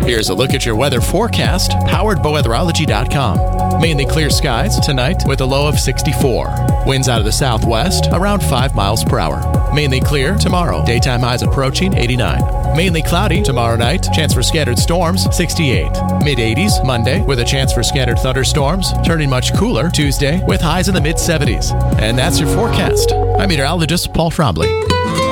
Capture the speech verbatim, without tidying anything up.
Here's a look at your weather forecast, powered by weatherology dot com. Mainly clear skies tonight with a low of sixty-four. Winds out of the southwest around five miles per hour. Mainly clear tomorrow. Daytime highs approaching eighty-nine. Mainly cloudy tomorrow night. Chance for scattered storms, sixty-eight. mid eighties Monday with a chance for scattered thunderstorms. Turning much cooler Tuesday with highs in the mid seventies. And that's your forecast. I'm meteorologist Paul Trombley.